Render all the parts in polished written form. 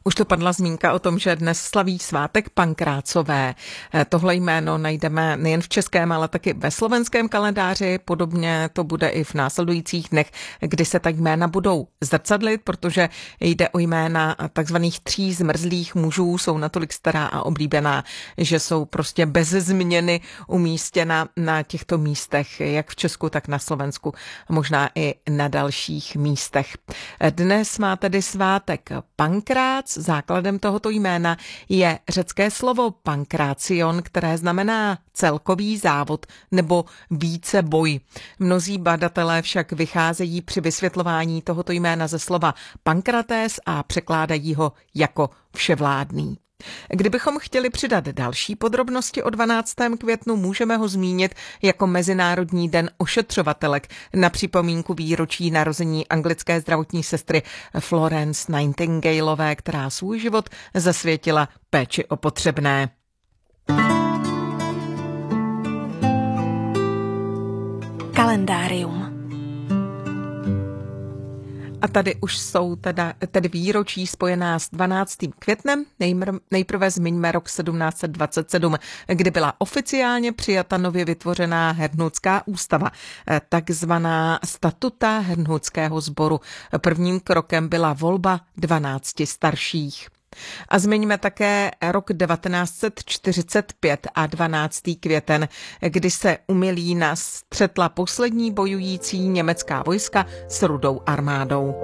Už to padla zmínka o tom, že dnes slaví svátek Pankrácové. Tohle jméno najdeme nejen v českém, ale taky ve slovenském kalendáři. Podobně to bude i v následujících dnech, kdy se ta jména budou zrcadlit, protože jde o jména takzvaných 3 zmrzlých mužů. Jsou natolik stará a oblíbená, že jsou prostě bez změny umístěna na těchto místech, jak v Česku, tak na Slovensku, možná i na dalších místech. Dnes má tedy svátek Pankrác. Základem tohoto jména je řecké slovo pankrácion, které znamená celkový závod nebo víceboj. Mnozí badatelé však vycházejí při vysvětlování tohoto jména ze slova pankratés a překládají ho jako vševládný. Kdybychom chtěli přidat další podrobnosti o 12. květnu, můžeme ho zmínit jako Mezinárodní den ošetřovatelek na připomínku výročí narození anglické zdravotní sestry Florence Nightingaleové, která svůj život zasvětila péči o potřebné. Kalendárium. A tady už jsou tedy výročí spojená s 12. květnem. Nejprve zmiňme rok 1727, kdy byla oficiálně přijata nově vytvořená Herrnhutská ústava, takzvaná Statuta Herrnhutského sboru. Prvním krokem byla volba 12 starších. A zmiňme také rok 1945 a 12. květen, kdy se u Milína střetla poslední bojující německá vojska s Rudou armádou.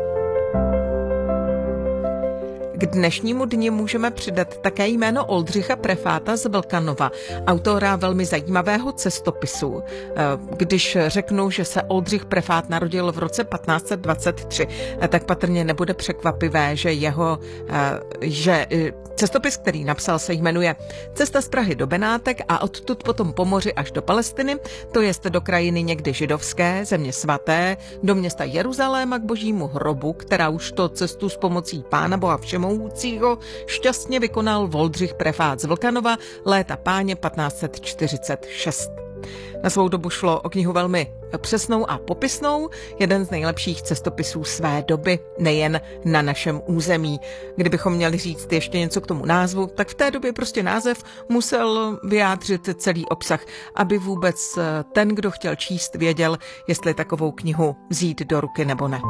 K dnešnímu dni můžeme přidat také jméno Oldřicha Prefáta z Vlkanova, autora velmi zajímavého cestopisu. Když řeknu, že se Oldřich Prefát narodil v roce 1523, tak patrně nebude překvapivé, že cestopis, který napsal, se jmenuje Cesta z Prahy do Benátek a odtud potom po moři až do Palestiny, to jest do krajiny někdy židovské, země svaté, do města Jeruzaléma k Božímu hrobu, která už to cestu s pomocí Pána Boha Všemohoucího šťastně vykonal Oldřich Prefát z Vlkanova léta páně 1546. Na svou dobu šlo o knihu velmi přesnou a popisnou, jeden z nejlepších cestopisů své doby, nejen na našem území. Kdybychom měli říct ještě něco k tomu názvu, tak v té době prostě název musel vyjádřit celý obsah, aby vůbec ten, kdo chtěl číst, věděl, jestli takovou knihu vzít do ruky nebo ne.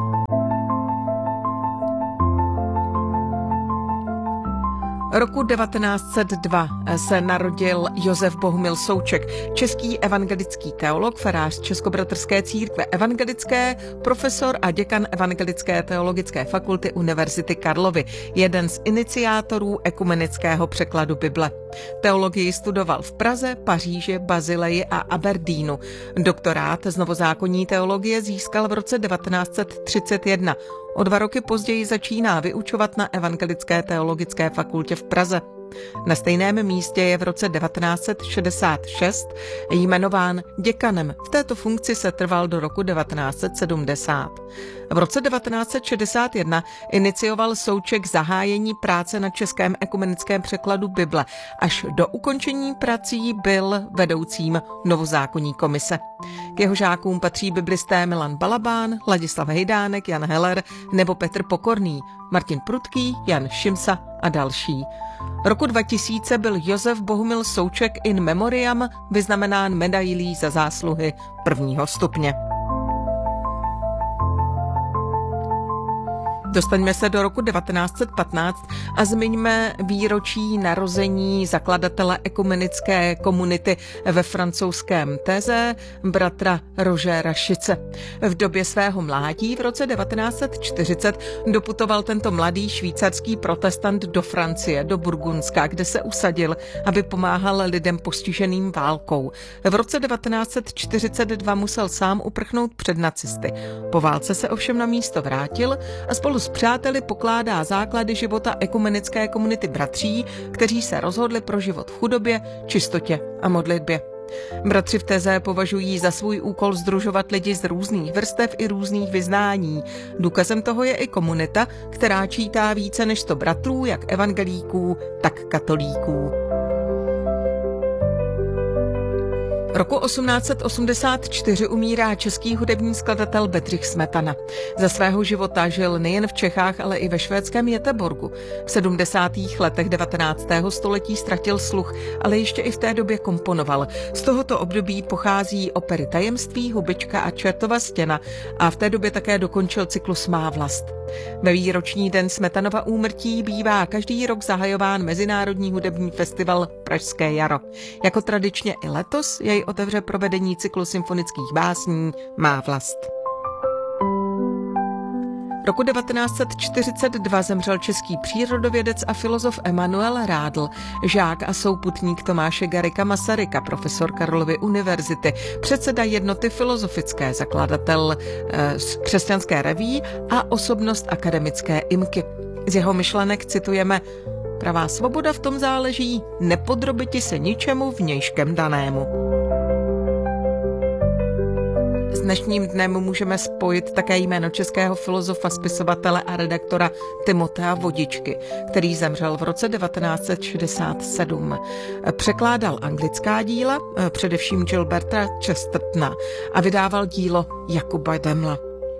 Roku 1902 se narodil Josef Bohumil Souček, český evangelický teolog, farář Českobratrské církve evangelické, profesor a děkan Evangelické teologické fakulty Univerzity Karlovy, jeden z iniciátorů ekumenického překladu Bible. Teologii studoval v Praze, Paříži, Bazileji a Aberdeenu. Doktorát z novozákonní teologie získal v roce 1931. O 2 roky později začíná vyučovat na Evangelické teologické fakultě v Praze. Na stejném místě je v roce 1966 jmenován děkanem. V této funkci se trval do roku 1970. V roce 1961 inicioval Souček zahájení práce na českém ekumenickém překladu Bible. Až do ukončení prací byl vedoucím novozákonní komise. K jeho žákům patří biblisté Milan Balabán, Ladislav Hejdánek, Jan Heller nebo Petr Pokorný, Martin Prudký, Jan Šimsa a další. Roku 2000 byl Josef Bohumil Souček in memoriam vyznamenán medailí za zásluhy 1. stupně. Dostaňme se do roku 1915 a zmiňme výročí narození zakladatele ekumenické komunity ve francouzském Téze, bratra Rožéra Šice. V době svého mládí v roce 1940 doputoval tento mladý švýcarský protestant do Francie, do Burgundska, kde se usadil, aby pomáhal lidem postiženým válkou. V roce 1942 musel sám uprchnout před nacisty. Po válce se ovšem na místo vrátil a spolu s přáteli pokládá základy života ekumenické komunity bratří, kteří se rozhodli pro život v chudobě, čistotě a modlitbě. Bratři v Téze považují za svůj úkol sdružovat lidi z různých vrstev i různých vyznání. Důkazem toho je i komunita, která čítá více než 100 bratrů, jak evangelíků, tak katolíků. Roku 1884 umírá český hudební skladatel Bedřich Smetana. Za svého života žil nejen v Čechách, ale i ve švédském Göteborgu. V 70. letech 19. století ztratil sluch, ale ještě i v té době komponoval. Z tohoto období pochází opery Tajemství, Hubička a Čertova stěna a v té době také dokončil cyklus Má vlast. Ve výroční den Smetanova úmrtí bývá každý rok zahajován Mezinárodní hudební festival Pražské jaro. Jako tradičně i letos jej otevře provedení cyklu symfonických básní Má vlast. Roku 1942 zemřel český přírodovědec a filozof Emanuel Rádl, žák a souputník Tomáše Garrigua Masaryka, profesor Karlovy univerzity, předseda Jednoty filozofické, zakladatel Křesťanské reví a osobnost akademické IMKY. Z jeho myšlenek citujeme: pravá svoboda v tom záleží nepodrobiti se ničemu vnějškem danému. S dnešním dnem můžeme spojit také jméno českého filozofa, spisovatele a redaktora Timotea Vodičky, který zemřel v roce 1967. Překládal anglická díla, především Gilberta Chestertona, a vydával dílo Jakuba Demla.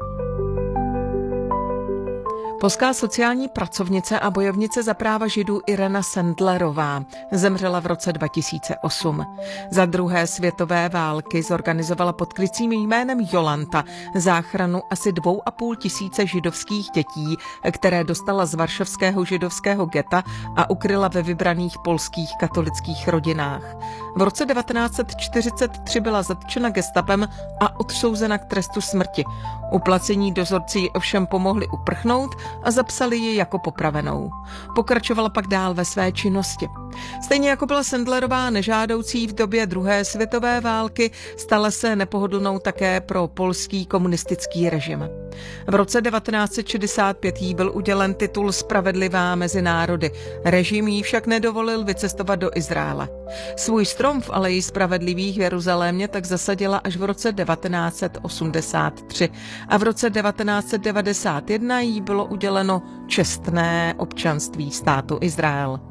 Polská sociální pracovnice a bojovnice za práva Židů Irena Sendlerová zemřela v roce 2008. Za druhé světové války zorganizovala pod krycím jménem Jolanta záchranu asi 2,5 tisíce židovských dětí, které dostala z varšavského židovského geta a ukryla ve vybraných polských katolických rodinách. V roce 1943 byla zatčena gestapem a odsouzena k trestu smrti. Uplacení dozorci ji ovšem pomohli uprchnout a zapsali ji jako popravenou. Pokračovala pak dál ve své činnosti. Stejně jako byla Sendlerová nežádoucí v době druhé světové války, stala se nepohodlnou také pro polský komunistický režim. V roce 1965 jí byl udělen titul Spravedlivá mezi národy. Režim jí však nedovolil vycestovat do Izraele. Svůj strom v Aleji spravedlivých v Jeruzalémě tak zasadila až v roce 1983 a v roce 1991 jí bylo uděleno čestné občanství státu Izrael.